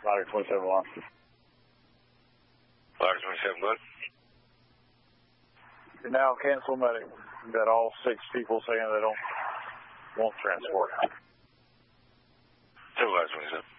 Ladder 27 line. Ladder 27, good. You're now cancel medic. We've got all 6 people saying they don't want transport. 2 Ladder 27.